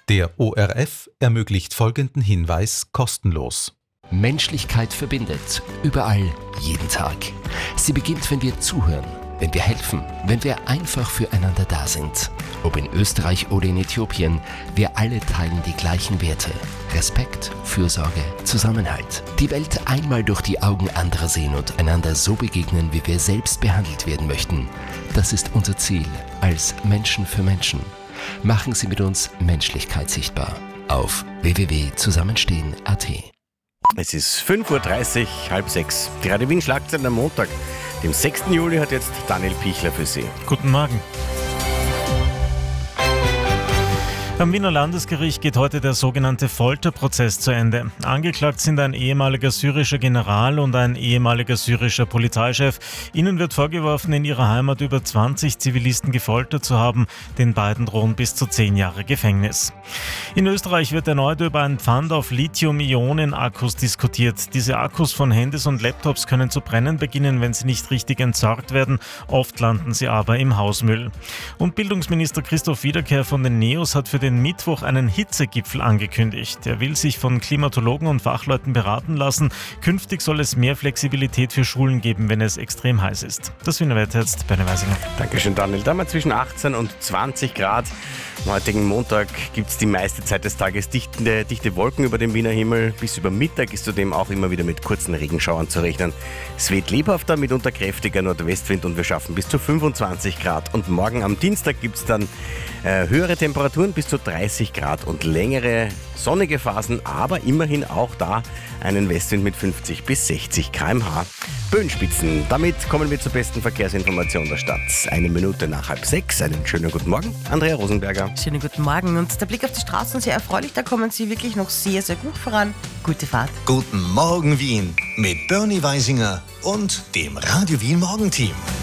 Der ORF ermöglicht folgenden Hinweis kostenlos. Menschlichkeit verbindet. Überall, jeden Tag. Sie beginnt, wenn wir zuhören, wenn wir helfen, wenn wir einfach füreinander da sind. Ob in Österreich oder in Äthiopien, wir alle teilen die gleichen Werte. Respekt, Fürsorge, Zusammenhalt. Die Welt einmal durch die Augen anderer sehen und einander so begegnen, wie wir selbst behandelt werden möchten. Das ist unser Ziel als Menschen für Menschen. Machen Sie mit uns Menschlichkeit sichtbar auf www.zusammenstehen.at. Es ist 5.30 Uhr, halb sechs. Die Radio Wien Schlagzeilen am Montag, dem 6. Juli, hat jetzt Daniel Pichler für Sie. Guten Morgen. Am Wiener Landesgericht geht heute der sogenannte Folterprozess zu Ende. Angeklagt sind ein ehemaliger syrischer General und ein ehemaliger syrischer Polizeichef. Ihnen wird vorgeworfen, in ihrer Heimat über 20 Zivilisten gefoltert zu haben. Den beiden drohen bis zu 10 Jahre Gefängnis. In Österreich wird erneut über ein Pfand auf Lithium-Ionen-Akkus diskutiert. Diese Akkus von Handys und Laptops können zu brennen beginnen, wenn sie nicht richtig entsorgt werden. Oft landen sie aber im Hausmüll. Und Bildungsminister Christoph Wiederkehr von den NEOS hat für den Mittwoch einen Hitzegipfel angekündigt. Er will sich von Klimatologen und Fachleuten beraten lassen. Künftig soll es mehr Flexibilität für Schulen geben, wenn es extrem heiß ist. Das Wiener Wetter jetzt, Berne Weisinger. Dankeschön, Daniel. Damals zwischen 18 und 20 Grad. Am heutigen Montag gibt es die meiste Zeit des Tages dichte Wolken über dem Wiener Himmel. Bis über Mittag ist zudem auch immer wieder mit kurzen Regenschauern zu rechnen. Es weht lebhafter, mitunter kräftiger Nordwestwind und wir schaffen bis zu 25 Grad. Und morgen am Dienstag gibt es dann höhere Temperaturen bis zu 30 Grad und längere sonnige Phasen, aber immerhin auch da einen Westwind mit 50 bis 60 km/h. Böenspitzen. Damit kommen wir zur besten Verkehrsinformation der Stadt. 1 Minute nach halb sechs. Einen schönen guten Morgen. Andrea Rosenberger. Schönen guten Morgen. Und der Blick auf die Straßen sehr erfreulich. Da kommen Sie wirklich noch sehr, sehr gut voran. Gute Fahrt. Guten Morgen Wien mit Bernie Weisinger und dem Radio Wien Morgenteam.